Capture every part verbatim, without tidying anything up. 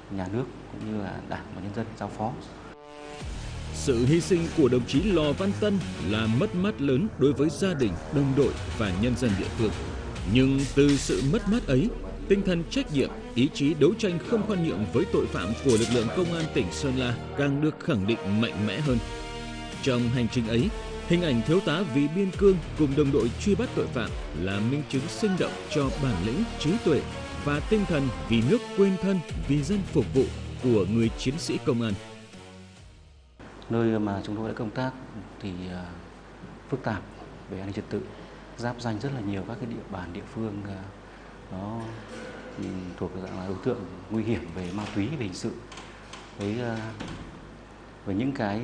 nhà nước cũng như là Đảng và nhân dân giao phó. Sự hy sinh của đồng chí Lò Văn Tân là mất mát lớn đối với gia đình, đồng đội và nhân dân địa phương. Nhưng từ sự mất mát ấy, tinh thần trách nhiệm, ý chí đấu tranh không khoan nhượng với tội phạm của lực lượng công an tỉnh Sơn La càng được khẳng định mạnh mẽ hơn. Trong hành trình ấy, hình ảnh thiếu tá vì biên cương cùng đồng đội truy bắt tội phạm là minh chứng sinh động cho bản lĩnh, trí tuệ và tinh thần vì nước quên thân, vì dân phục vụ của người chiến sĩ công an. Nơi mà chúng tôi đã công tác thì phức tạp về an ninh trật tự, giáp ranh rất là nhiều các cái địa bàn địa phương nó thuộc dạng là đối tượng nguy hiểm về ma túy, về hình sự. Với với những cái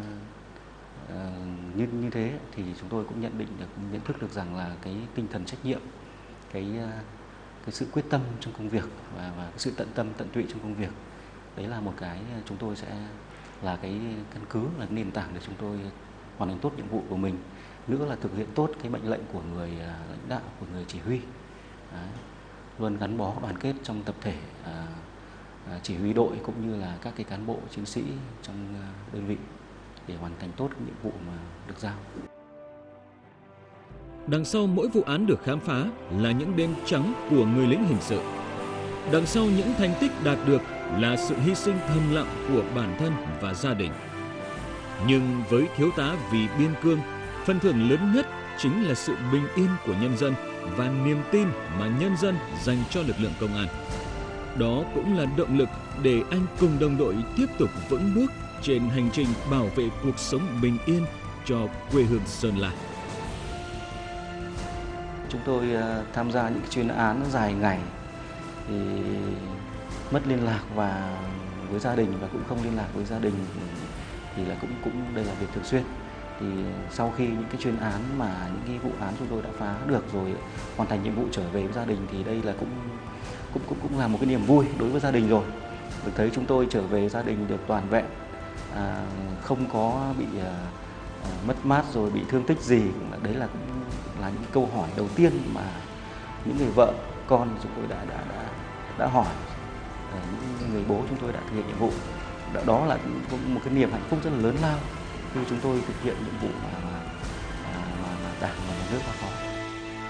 như như thế thì chúng tôi cũng nhận định được, nhận thức được rằng là cái tinh thần trách nhiệm, cái cái sự quyết tâm trong công việc và và cái sự tận tâm tận tụy trong công việc, đấy là một cái chúng tôi sẽ là cái căn cứ, là cái nền tảng để chúng tôi hoàn thành tốt nhiệm vụ của mình. Nữa là thực hiện tốt cái mệnh lệnh của người lãnh đạo, của người chỉ huy. Đấy. Luôn gắn bó đoàn kết trong tập thể à, à, chỉ huy đội cũng như là các cái cán bộ chiến sĩ trong đơn vị để hoàn thành tốt nhiệm vụ mà được giao. Đằng sau mỗi vụ án được khám phá là những đêm trắng của người lính hình sự. Đằng sau những thành tích đạt được là sự hy sinh thầm lặng của bản thân và gia đình. Nhưng với thiếu tá vì biên cương, phần thưởng lớn nhất chính là sự bình yên của nhân dân và niềm tin mà nhân dân dành cho lực lượng công an. Đó cũng là động lực để anh cùng đồng đội tiếp tục vững bước trên hành trình bảo vệ cuộc sống bình yên cho quê hương Sơn La. Chúng tôi tham gia những chuyên án dài ngày thì mất liên lạc và với gia đình và cũng không liên lạc với gia đình thì là cũng cũng đây là việc thường xuyên. Thì sau khi những cái chuyên án mà những cái vụ án chúng tôi đã phá được rồi, hoàn thành nhiệm vụ trở về với gia đình thì đây là cũng cũng cũng cũng là một cái niềm vui đối với gia đình rồi. Được thấy chúng tôi trở về gia đình được toàn vẹn, à, không có bị à, mất mát rồi bị thương tích gì. Đấy là cũng là những câu hỏi đầu tiên mà những người vợ con chúng tôi đã đã đã đã hỏi, những người bố chúng tôi đã thực hiện nhiệm vụ. Đó là cũng một cái niềm hạnh phúc rất là lớn lao khi chúng tôi thực hiện nhiệm vụ mà mà, mà, mà Đảng và Nhà nước giao phó.